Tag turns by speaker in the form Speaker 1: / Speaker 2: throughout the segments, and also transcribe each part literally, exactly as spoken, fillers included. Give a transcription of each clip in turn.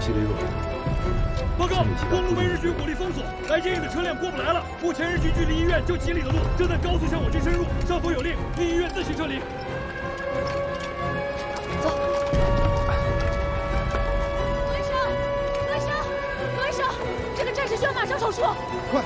Speaker 1: 系列弱点。
Speaker 2: 报告，公路被日军火力封锁，来接应的车辆过不来了。目前日军距离医院就几里的路，正在高速向我军深入。上头有令，离医院自行撤离。
Speaker 3: 走。罗医生，罗医生，罗医生，这个战士需要马上手术。
Speaker 4: 快！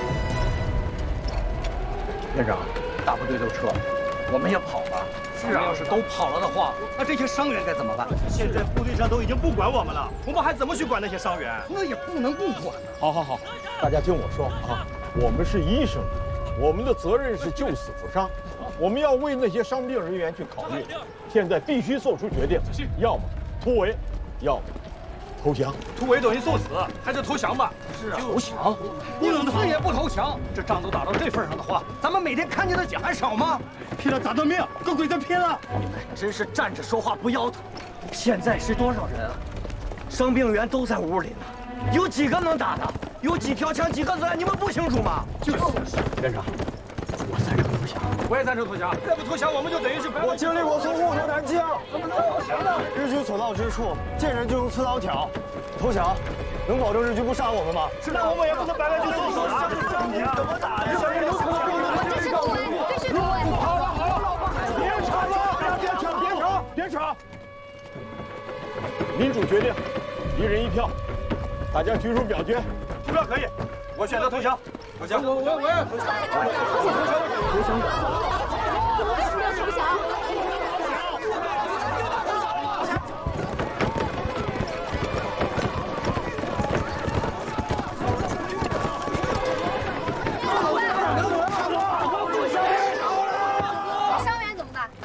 Speaker 5: 院长，大部队都撤了，我们也跑吧。 是啊，要是都跑了的话，那这些伤员该怎么办？
Speaker 6: 现在部队上都已经不管我们了，我们还怎么去管那些伤员？
Speaker 5: 那也不能不管。
Speaker 4: 好好好，大家听我说啊，我们是医生，我们的责任是救死扶伤，我们要为那些伤病人员去考虑。现在必须做出决定，要么突围，要么投降。
Speaker 6: 突围等于送死，还是投降吧？
Speaker 5: 是啊，投降。你死也不投降，这仗都打到这份上的话，咱们每天看见的血还少吗？
Speaker 6: 拼了，咋断命？跟鬼子拼了！
Speaker 5: 你们真是站着说话不腰疼。现在是多少人啊？伤病员都在屋里呢，有几个能打的？有几条枪，几个子弹，你们不清楚吗？
Speaker 6: 就是，
Speaker 5: 院长，我赞成投降。
Speaker 6: 我也赞成投降。再不投降，我们就等于是白。
Speaker 7: 我经历过从雾头南京，怎么能投降呢？日军所到之处，见人就用刺刀挑。投降，能保证日军不杀我们吗？
Speaker 6: 是，那我们也不能白白就送死啊！
Speaker 7: 怎么打？日本人有可能不能
Speaker 3: 这是突围，这是突围。
Speaker 7: 别吵了！别吵！别吵！别吵！
Speaker 4: 民主决定，一人一票，大家举手表决。
Speaker 6: 投票可以，我选择投降。投降！我我我也投降。
Speaker 3: 投降！为什么要投降？伤员怎么办？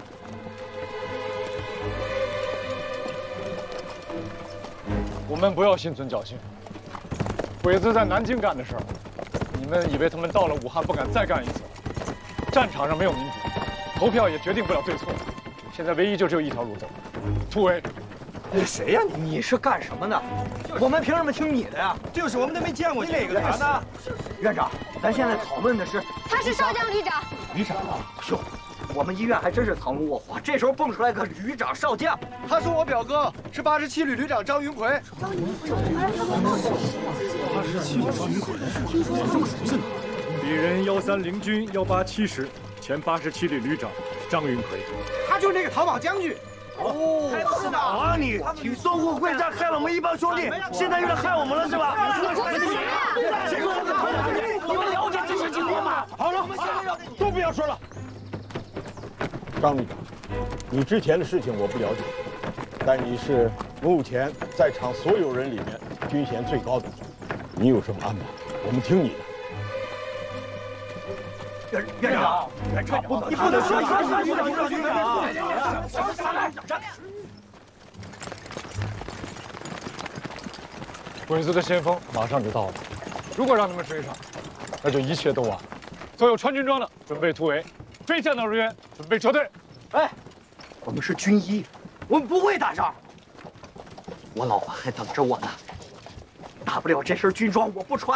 Speaker 8: 我们不要心存侥幸。鬼子在南京干的事儿，你们以为他们到了武汉不敢再干一次？战场上没有民主，投票也决定不了对错。现在唯一就只有一条路走，突围。
Speaker 5: 你谁呀？你你是干什么的？我们凭什么听你的呀？
Speaker 6: 就是我们都没见过你哪个团呢？
Speaker 5: 院长，咱现在讨论的是
Speaker 3: 他是少将旅长。
Speaker 5: 旅长啊，哟，我们医院还真是藏龙卧虎，这时候蹦出来个旅长少将。
Speaker 7: 他是我表哥，是八十七旅旅长张云奎。
Speaker 3: 张云奎，哎，他们
Speaker 2: 八十七旅张云奎，听说这么熟悉呢。敌人幺三零军幺八七师前八十七旅旅长张云奎，
Speaker 6: 他就是那个逃跑将军。哦，是的啊，你你淞沪会战害了我们一帮兄弟，现在又来害我们了是吧？
Speaker 3: 谁说的？
Speaker 6: 你们了解这些情况吗？
Speaker 4: 好了，都不要说了。张旅长，你之前的事情我不了解，但你是目前在场所有人里面军衔最高的，你有什么安排，我们听你的。
Speaker 5: 院院长，院长，不能，
Speaker 6: 你不能说他是旅长，旅长，旅长。
Speaker 5: 上来，站！
Speaker 8: 鬼子的先锋马上就到了，如果让他们追上，那就一切都完。所有穿军装的准备突围，非战斗人员准备撤退。
Speaker 5: 哎，我们是军医，我们不会打仗。我老婆还等着我呢，大不了这身军装我不穿。